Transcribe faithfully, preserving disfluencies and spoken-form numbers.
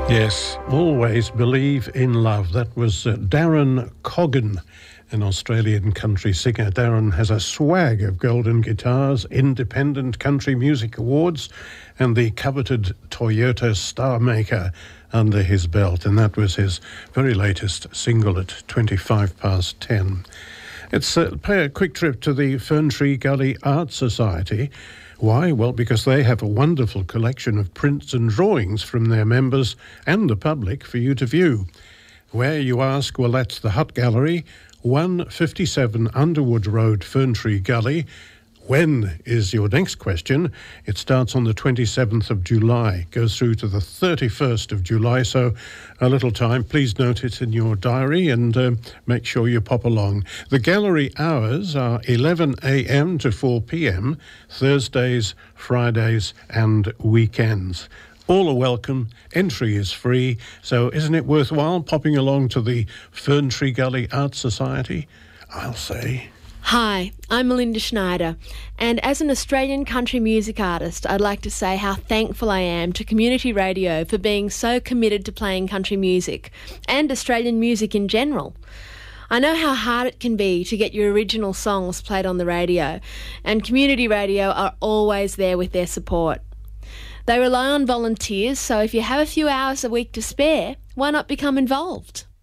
Yes, always believe in love. That was uh, Darren Coggan, an Australian country singer. Darren has a swag of golden guitars, Independent Country Music Awards, and the coveted Toyota Star Maker under his belt. And that was his very latest single at twenty-five past ten. Let's uh, pay a quick trip to the Ferntree Gully Art Society. Why? Well, because they have a wonderful collection of prints and drawings from their members and the public for you to view. Where, you ask? Well, that's the Hut Gallery, one fifty-seven Underwood Road, Ferntree Gully. When is your next question? It starts on the twenty-seventh of July, goes through to the thirty-first of July, so a little time. Please note it in your diary and uh, make sure you pop along. The gallery hours are eleven a.m. to four p.m, Thursdays, Fridays and weekends. All are welcome, entry is free, so isn't it worthwhile popping along to the Ferntree Gully Art Society? I'll say. Hi, I'm Melinda Schneider, and as an Australian country music artist, I'd like to say how thankful I am to community radio for being so committed to playing country music, and Australian music in general. I know how hard it can be to get your original songs played on the radio, and community radio are always there with their support. They rely on volunteers, so if you have a few hours a week to spare, why not become involved?